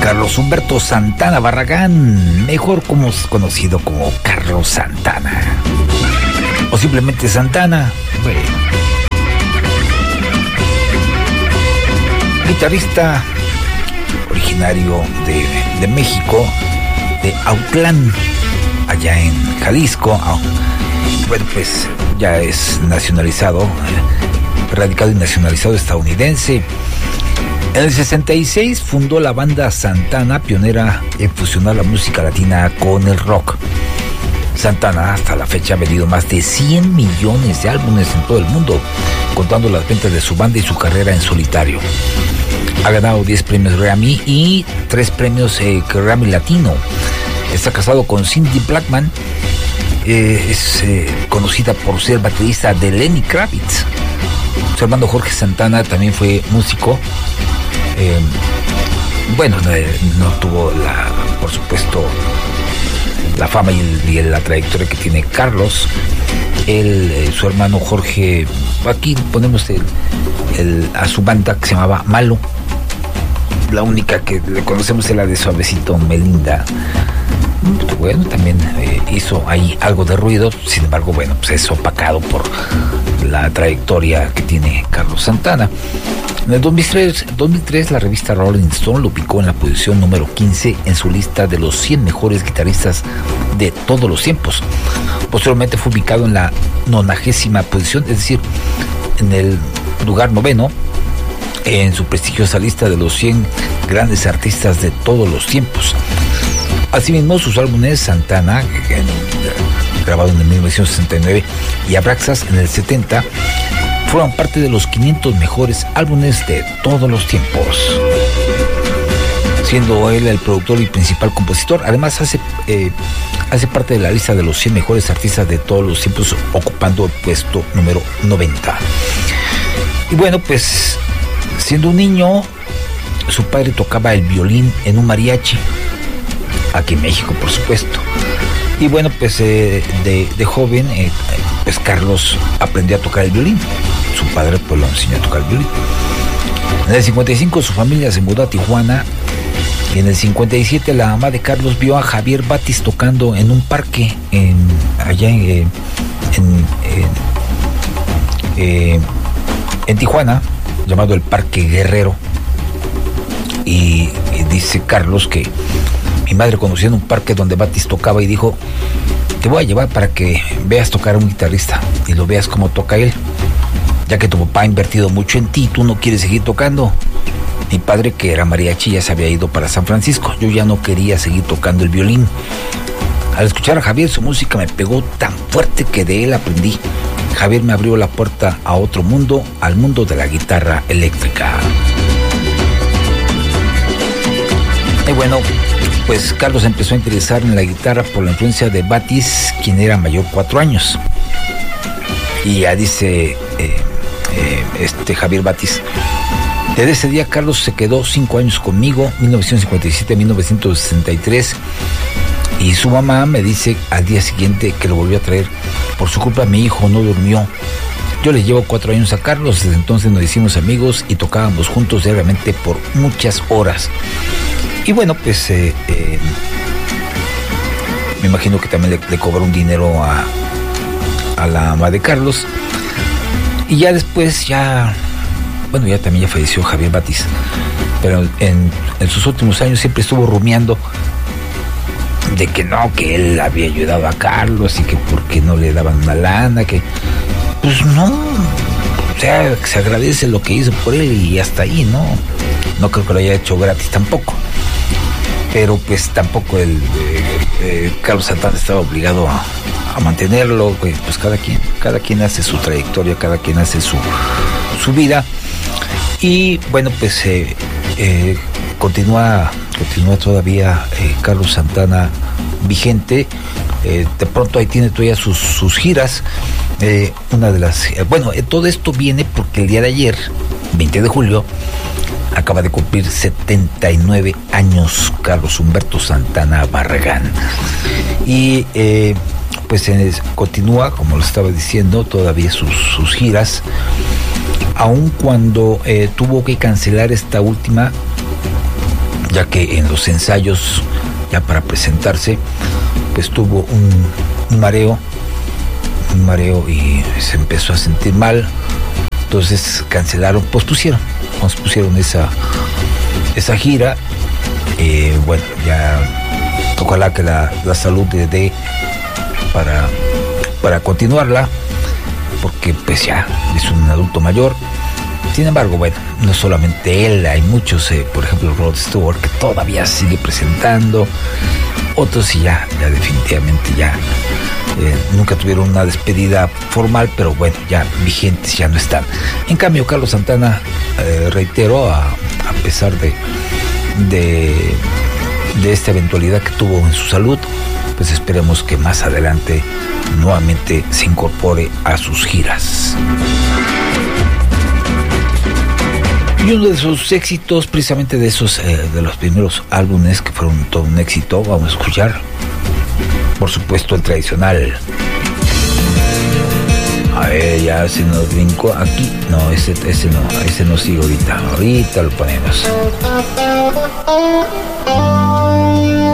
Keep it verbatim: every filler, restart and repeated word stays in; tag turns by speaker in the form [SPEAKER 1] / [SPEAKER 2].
[SPEAKER 1] Carlos Humberto Santana Barragán, mejor como conocido como Carlos Santana, o simplemente Santana. Bueno. Guitarrista originario de, de México, de Autlán, allá en Jalisco. Bueno, pues ya es nacionalizado, radicado y nacionalizado estadounidense. En el sesenta y seis fundó la banda Santana, pionera en fusionar la música latina con el rock. Santana hasta la fecha ha vendido más de cien millones de álbumes en todo el mundo, contando las ventas de su banda y su carrera en solitario. Ha ganado diez premios Grammy y tres premios eh, Grammy Latino. Está casado con Cindy Blackman. Eh, es eh, conocida por ser baterista de Lenny Kravitz. Su hermano Jorge Santana también fue músico. Eh, bueno, no, no tuvo la, por supuesto, la fama y, el, y la trayectoria que tiene Carlos. Él, eh, su hermano Jorge, aquí ponemos el, el, a su banda que se llamaba Malo. La única que le conocemos es la de Suavecito Melinda. Bueno, también eh, hizo ahí algo de ruido, sin embargo, bueno, pues es opacado por la trayectoria que tiene Carlos Santana. En el dos mil tres, dos mil tres la revista Rolling Stone lo ubicó en la posición número quince en su lista de los cien mejores guitarristas de todos los tiempos. Posteriormente fue ubicado en la nonagésima posición, es decir, en el lugar noveno, en su prestigiosa lista de los cien grandes artistas de todos los tiempos. Asimismo, sus álbumes Santana, en, grabado en el mil novecientos sesenta y nueve, y Abraxas en el setenta, fueron parte de los quinientos mejores álbumes de todos los tiempos, siendo él el productor y principal compositor. Además, hace, eh, hace parte de la lista de los cien mejores artistas de todos los tiempos, ocupando el puesto número noventa. Y bueno, pues, siendo un niño, su padre tocaba el violín en un mariachi, aquí en México, por supuesto. Y bueno, pues eh, de, de joven, eh, pues Carlos aprendió a tocar el violín. Su padre pues lo enseñó a tocar el violín. En el cincuenta y cinco su familia se mudó a Tijuana. Y en el cincuenta y siete la mamá de Carlos vio a Javier Batis tocando en un parque en, allá en, en, en, eh, en Tijuana, llamado el Parque Guerrero. Y, y dice Carlos que mi madre conoció en un parque donde Batis tocaba y dijo: te voy a llevar para que veas tocar a un guitarrista y lo veas cómo toca él, ya que tu papá ha invertido mucho en ti y tú no quieres seguir tocando. Mi padre, que era mariachi, ya se había ido para San Francisco. Yo ya no quería seguir tocando el violín. Al escuchar a Javier, su música me pegó tan fuerte que de él aprendí. Javier me abrió la puerta a otro mundo, al mundo de la guitarra eléctrica. Y bueno, pues Carlos empezó a interesar en la guitarra por la influencia de Batis, quien era mayor cuatro años. Y ya dice eh, eh, este Javier Batis: desde ese día Carlos se quedó cinco años conmigo, mil novecientos cincuenta y siete a mil novecientos sesenta y tres, y su mamá me dice al día siguiente que lo volvió a traer. Por su culpa mi hijo no durmió. Yo le llevo cuatro años a Carlos, desde entonces nos hicimos amigos y tocábamos juntos diariamente por muchas horas. Y bueno, pues eh, eh, me imagino que también le, le cobró un dinero a, a la mamá de Carlos. Y ya después, ya, bueno, ya también ya falleció Javier Batis. Pero en, en sus últimos años siempre estuvo rumiando de que no, que él había ayudado a Carlos y que porque no le daban una lana, que pues no, o sea, se agradece lo que hizo por él y hasta ahí, ¿no? No creo que lo haya hecho gratis tampoco. Pero pues tampoco el eh, eh, Carlos Santana estaba obligado a, a mantenerlo. Pues cada quien, cada quien hace su trayectoria, cada quien hace su, su vida. Y bueno, pues eh, eh, continúa, continúa todavía eh, Carlos Santana vigente. Eh, de pronto ahí tiene todavía sus, sus giras. Eh, una de las, eh, bueno, eh, todo esto viene porque el día de ayer, veinte de julio, acaba de cumplir setenta y nueve años Carlos Humberto Santana Barragán. Y eh, pues eh, continúa, como lo estaba diciendo, todavía sus, sus giras, aun cuando eh, tuvo que cancelar esta última ya que en los ensayos ya para presentarse pues tuvo un, un mareo un mareo y se empezó a sentir mal. Entonces cancelaron, pospusieron pospusieron esa esa gira. Eh, bueno, ya ojalá que la, la salud le dé para para continuarla, porque pues ya es un adulto mayor. Sin embargo, bueno, no solamente él, hay muchos, eh, por ejemplo Rod Stewart, que todavía sigue presentando, otros y ya, ya definitivamente ya eh, nunca tuvieron una despedida formal, pero bueno, ya vigentes ya no están. En cambio, Carlos Santana, eh, reitero, a, a pesar de, de, de esta eventualidad que tuvo en su salud, pues esperemos que más adelante nuevamente se incorpore a sus giras. Y uno de sus éxitos, precisamente de esos, eh, de los primeros álbumes que fueron todo un éxito, vamos a escuchar, por supuesto, el tradicional. A ver, ya se nos brincó aquí. No, ese, ese no, ese no sigue ahorita. Ahorita lo ponemos.